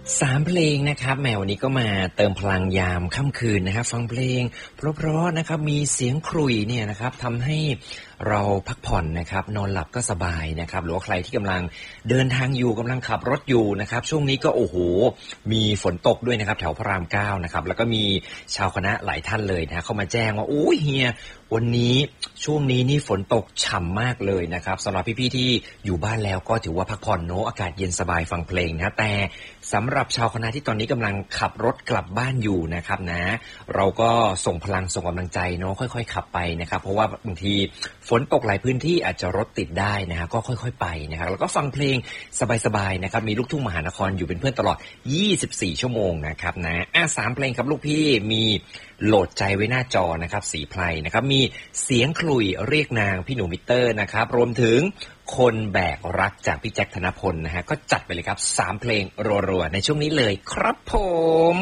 3เพลงนะครับแหมวันนี้ก็มาเติมพลังยามค่ำคืนนะครับฟังเพลงเพราะๆนะครับมีเสียงขรุ่ยเนี่ยนะครับทำให้เราพักผ่อนนะครับนอนหลับก็สบายนะครับหรือว่าใครที่กำลังเดินทางอยู่กำลังขับรถอยู่นะครับช่วงนี้ก็โอ้โหมีฝนตกด้วยนะครับแถวพระราม9นะครับแล้วก็มีชาวคณะหลายท่านเลยนะเข้ามาแจ้งว่าโอ้ยเฮียวันนี้ช่วงนี้นี่ฝนตกฉ่ำมากเลยนะครับสำหรับพี่ๆที่อยู่บ้านแล้วก็ถือว่าพักผ่อนเนอะอากาศเย็นสบายฟังเพลงนะแต่สำหรับชาวคณะที่ตอนนี้กำลังขับรถกลับบ้านอยู่นะครับนะเราก็ส่งพลังส่งกำลังใจเนาะค่อยๆขับไปนะครับเพราะว่าบางทีฝนตกหลายพื้นที่อาจจะรถติดได้นะฮะก็ค่อยๆไปนะครับแล้วก็ฟังเพลงสบายๆนะครับมีลูกทุ่งมหานครอยู่เป็นเพื่อนตลอด24ชั่วโมงนะครับนะ3เพลงครับลูกพี่มีโหลดใจไว้หน้าจอนะครับสีไพรนะครับมีเสียงขลุ่ยเรียกนางพี่หนูมิเตอร์นะครับรวมถึงคนแบกรักจากพี่แจ็คธนพลนะฮะก็จัดไปเลยครับ3เพลงรัวๆในช่วงนี้เลยครับผม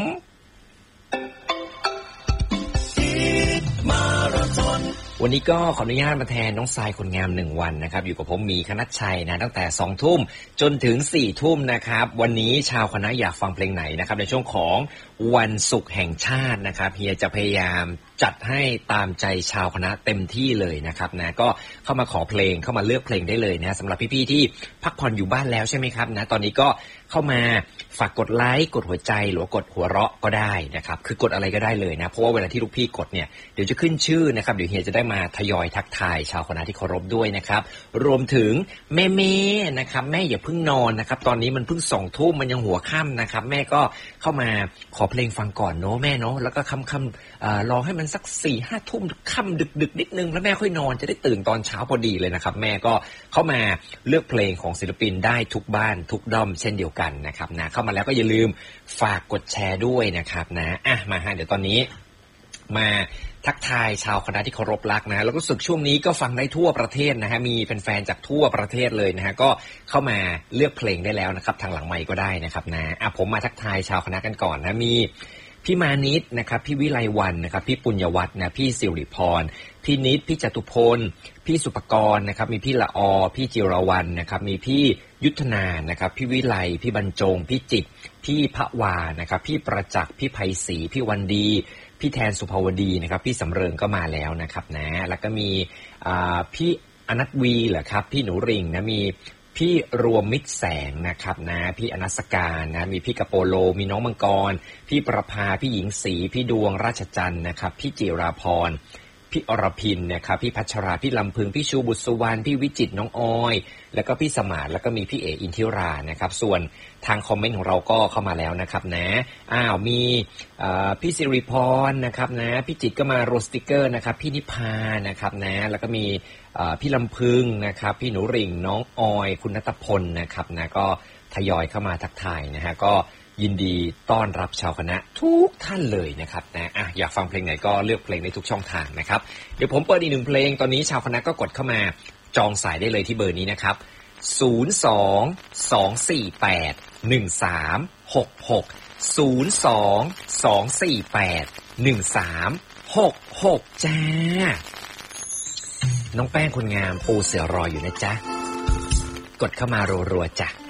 วันนี้ก็ขออนุญาตมาแทนน้องทรายคนงาม1วันนะครับอยู่กับผมมีคณัชชัยนะตั้งแต่20:00 นจนถึง4:00 นนะครับวันนี้ชาวคณะอยากฟังเพลงไหนนะครับในช่วงของวันศุกร์แห่งชาตินะครับเฮียจะพยายามจัดให้ตามใจชาวคณะเต็มที่เลยนะครับนะก็เข้ามาขอเพลงเข้ามาเลือกเพลงได้เลยนะสำหรับพี่ๆที่พักผ่อนอยู่บ้านแล้วใช่ไหมครับนะตอนนี้ก็เข้ามาฝากกดไลค์กดหัวใจหรือว่ากดหัวเราะก็ได้นะครับคือกดอะไรก็ได้เลยนะเพราะว่าเวลาที่ลูกพี่กดเนี่ยเดี๋ยวจะขึ้นชื่อนะครับเดี๋ยวเฮียจะได้มาทยอยทักทายชาวคณะที่เคารพด้วยนะครับรวมถึงแม่ๆนะครับแม่อย่าเพิ่งนอนนะครับตอนนี้มันเพิ่ง20:00 นมันยังหัวค่ำนะครับแม่ก็เข้ามาขอเพลงฟังก่อนเนาะแม่เนาะแล้วก็ค่ำรอให้มันสัก4-5 ทุ่มค่ำดึกนิดนึงแล้วแม่ค่อยนอนจะได้ตื่นตอนเช้าพอดีเลยนะครับแม่ก็เข้ามาเลือกเพลงของศิลปินได้ทุกบ้านทุกด้อมเช่นเดียวกันนะครับนะเข้ามาแล้วก็อย่าลืมฝากกดแชร์ด้วยนะครับนะมาฮะเดี๋ยวตอนนี้มาทักทายชาวคณะที่เคารพรักนะแล้วก็สึกช่วงนี้ก็ฟังได้ทั่วประเทศนะฮะมีแฟนๆจากทั่วประเทศเลยนะฮะก็เข้ามาเลือกเพลงได้แล้วนะครับทางหลังไมค์ก็ได้นะครับนะผมมาทักทายชาวคณะกันก่อนนะมีพี่มานิดนะครับพี่วิไลวรรณนะครับพี่ปุญญวัฒน์นะพี่สิริพรพี่นิดพี่จตุพลพี่สุปกรณ์นะครับมีพี่ละอพี่จิรวรรณนะครับมีพี่ยุทธนานะครับพี่วิไลพี่บรรจงพี่จิตพี่พระวานะครับพี่ประจักษ์พี่ไพศรีพี่วันดีพี่แทนสุภาวดีนะครับพี่สำเริงก็มาแล้วนะครับนะแล้วก็มีพี่อนัทวีเหรอครับพี่หนูริ่งนะมีพี่รวมมิตรแสงนะครับนะพี่อนัสการนะมีพี่กะโปโลมีน้องมังกรพี่ประภาพี่หญิงศรีพี่ดวงราชจันทร์นะครับพี่จิราพรพี่อรพินนะครับพี่พัชราพี่ลำพึงพี่ชูบุตรสุวรรณพี่วิจิตรน้องออยแล้วก็พี่สมานแล้วก็มีพี่เออินทิรานะครับส่วนทางคอมเมนต์ของเราก็เข้ามาแล้วนะครับนะมีพี่สิริพรนะครับนะพี่จิตก็มาโรสติกเกอร์นะครับพี่นิพานะครับนะแล้วก็มีพี่ลำพึงนะครับพี่หนูริ่งน้องออยคุณณัฐพลนะครับนะก็ทยอยเข้ามาทักทายนะฮะก็ยินดีต้อนรับชาวคณะทุกท่านเลยนะครับนะอยากฟังเพลงไหนก็เลือกเพลงในทุกช่องทางนะครับเดี๋ยวผมเปิดอีก1เพลงตอนนี้ชาวคณะก็กดเข้ามาจองสายได้เลยที่เบอร์นี้นะครับ02-248-1366 จ้าน้องแป้งคนงามปูเสือรออยู่นะจ๊ะกดเข้ามารัวๆจ้ะ